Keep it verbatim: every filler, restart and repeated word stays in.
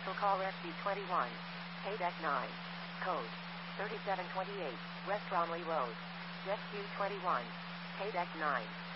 Vessel call S B twenty-one. Paydeck nine. Code thirty-seven twenty-eight. West Bromley Road. Jet Q twenty-one. Paydeck nine.